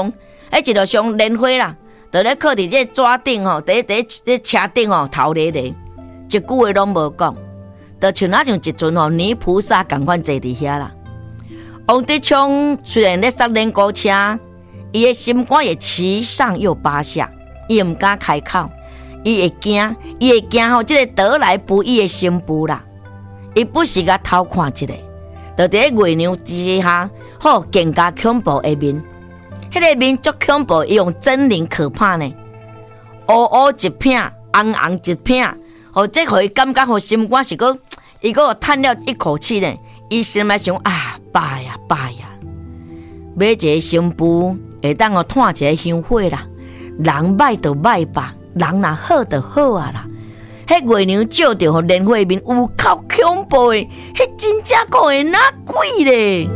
凶，一路上莲花啦，就咧靠伫这纸顶吼，伫车顶吼头咧咧，一句话拢无讲，就像一尊吼泥菩萨共款坐伫遐啦。王德昌虽然咧塞莲膏车，伊的心肝会七上又八下，伊毋敢开口，伊会惊吼，即个得来不易的新妇啦，伊不时甲偷看一下，就伫月亮之下，好更加恐怖的面。迄个面足恐怖，伊用狰狞可怕呢，乌乌一片，红红一片，这互伊感觉互心肝是个，伊个叹了一口气呢。伊心内想啊，爸呀，买一个新妇会当炭一个香火啦，人歹就歹吧，人若好就好啊啦。迄月亮照着互莲花面，有够恐怖的，迄真正个会哪鬼咧？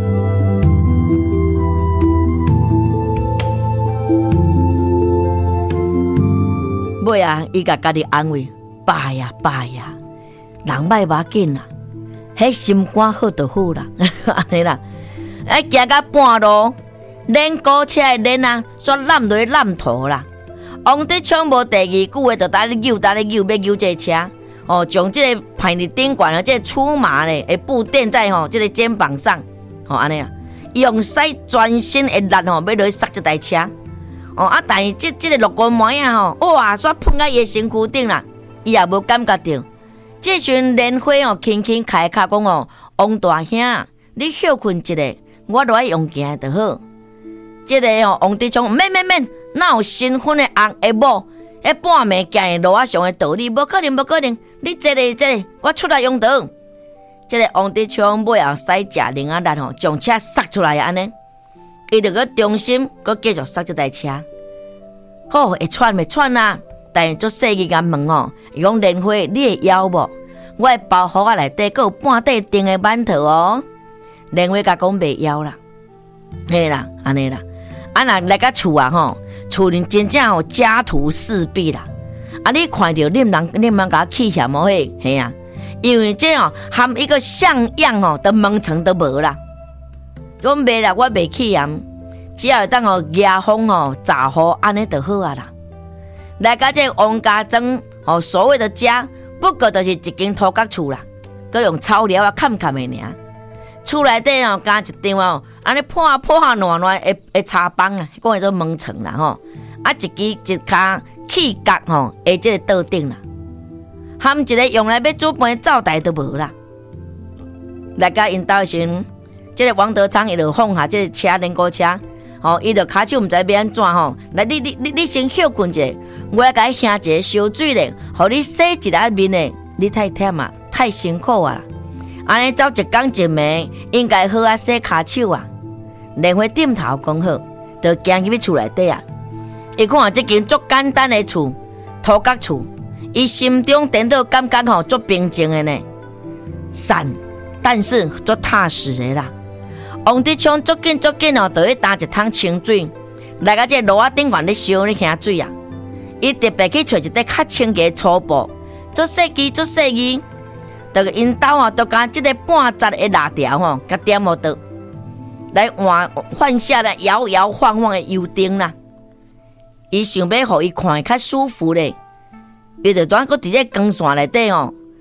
尾啊，伊甲家己安慰：爸呀，人歹无要紧啦。迄心肝好就好啦，安尼啦。行到半路，莲膏车的莲啊，煞揽落揽头啦。王德昌无第二句话，就搭咧扭，要扭这车。将这个排伫顶管啊，这个粗麻咧，会布垫在这个肩膀上，安尼啊，用使全身的力要落去刹这台车。但是这个落光模样哇，煞喷到伊的身躯顶啦，伊也无感觉到。这阵莲花轻轻开口讲王大兄，你休困一下，我落来用行就好。这个王德昌免，哪有新婚的翁的某，迄半暝行在路上的道理，无可能。你这个，我出来用到。这个王德昌尾后使食零啊力将车刹出来安尼，伊就搁重新搁继续刹这台车。好，会喘啊！但是做细个甲问伊讲莲花，你会枵无？我的包袱啊内底还有半块订的馒头莲花甲讲袂枵啦，嘿啦，安尼啦。若来到厝啊厝里真正家徒四壁啦。你看到你们甲气嫌嘿啊，因为这含一个像样的门层都无啦。讲袂啦，我袂气嫌，只要当压风炸雨安尼就好啊啦。来到这王家庄所谓的家，不过就是一间土角厝啦，佮用草料砍的尔。厝内底加一张安尼破烂的茶帮啦，讲做门床啦一骹气角下这个桌顶啦，含一个用来要煮饭的灶台都无啦。来到因兜时，这个王德昌伊就放下这个车莲膏车。伊就骹手毋知要安怎来你先休困一下，我要甲你兄一个烧水咧，互你洗一下面咧。你太忝啊，太辛苦啊！安尼走一天一暝，应该好啊洗骹手啊。莲花点头讲好，就行入去厝内底啊。伊看这间足简单的厝，土角厝，伊心中颠倒感觉足平静的呢，散，但是足踏实的啦。王德昌足紧就去打一桶清水，来到这炉仔顶悬咧烧咧下水啊。伊特别去找一块较清洁的粗布，足细支，就因兜都甲这个半截的蜡条甲点好倒，来换下来摇摇晃晃的油灯啦。伊想要互伊看较舒服咧，伊就转搁伫这光线内底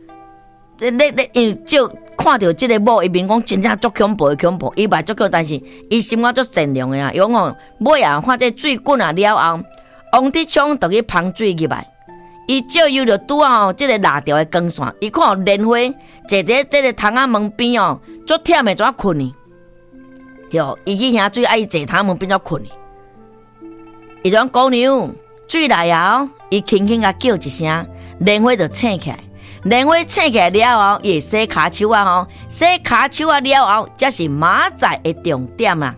因就看到这个某，伊面讲真正足恐怖，伊嘛足恐怖，但是伊心肝足善良的啊。伊讲尾啊，看这水滚啊了后，王德昌就去捧水入来，伊照又就拄啊这个蜡条的光线，伊看莲花坐伫这个窗仔门边足忝的怎困呢？哟，伊去下水，伊坐窗门边怎困呢？伊讲姑娘，水来后，伊轻轻啊叫一声，莲花就醒起来。莲花醒起来了后，伊会洗骹手啊洗骹手啊了后，才是明仔的重点啊。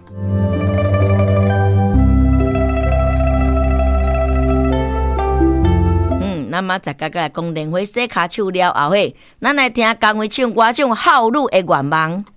咱明仔来讲莲花洗骹手了后咱来听江蕙唱歌唱《好女的愿望》。